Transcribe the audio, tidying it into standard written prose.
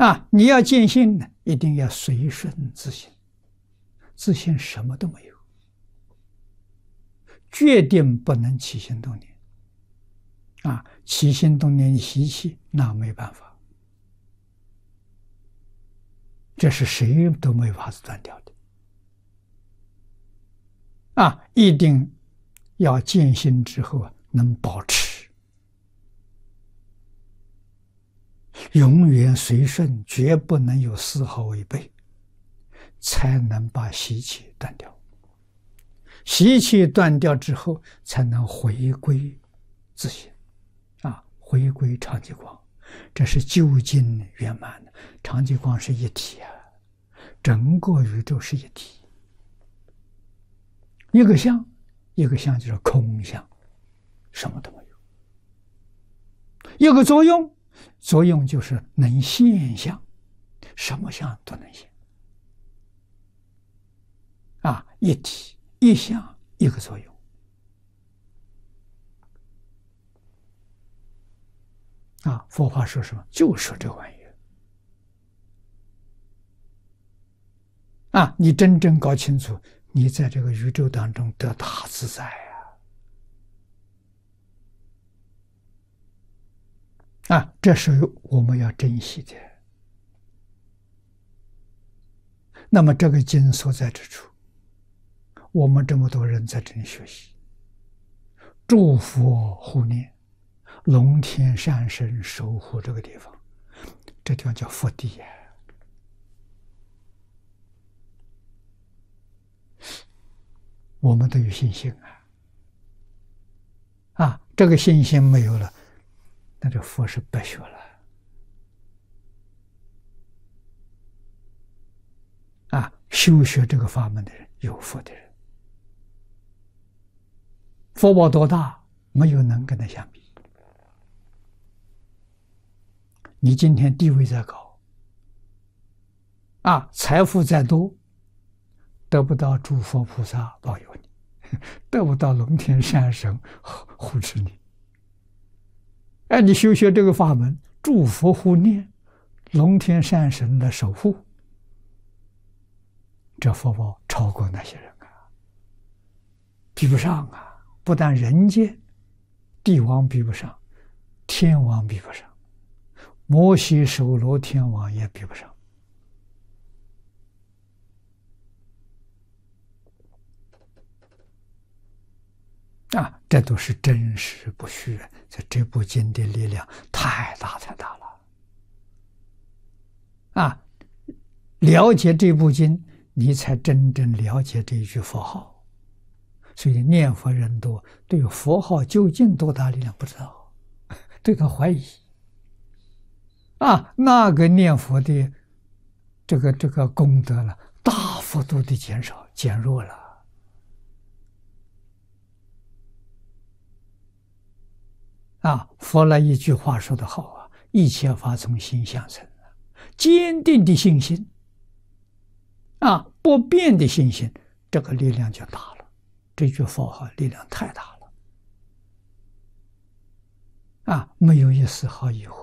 你要见性呢，一定要随顺自性，自性什么都没有，决定不能起心动念。起心动念习气，那没办法，这是谁都没法子断掉的。一定要见性之后能保持，永远随顺，绝不能有丝毫违背，才能把习气断掉。习气断掉之后，才能回归自性，回归常寂光，这是究竟圆满的。常寂光是一体整个宇宙是一体，一个相，一个相就是空相，什么都没有；一个作用，作用就是能现象，什么相都能现。一体一相一个作用。佛法说什么？就说这玩意儿。你真正搞清楚，你在这个宇宙当中得大自在这是我们要珍惜的。那么这个经所在之处，我们这么多人在这里学习，诸佛护念，龙天善神守护这个地方，这地方叫福地我们都有信心这个信心没有了，那这佛是白学了修学这个法门的人，有福的人，福报多大，没有能跟他相比。你今天地位再高财富再多，得不到诸佛菩萨保佑你，得不到龙天善神护持你。你修学这个法门，诸佛护念，龙天善神的守护，这福报超过那些人比不上不但人间帝王比不上，天王比不上，摩西首罗天王也比不上这都是真实不虚。这部经的力量太大太大了了解这部经，你才真正了解这一句佛号。所以念佛人多，对佛号究竟多大力量不知道，对他怀疑那个念佛的这个功德了，大幅度的减少减弱了佛来一句话说得好一切法从心相生，坚定的信心不变的信心，这个力量就大了。这句佛号力量太大了没有一丝毫疑惑。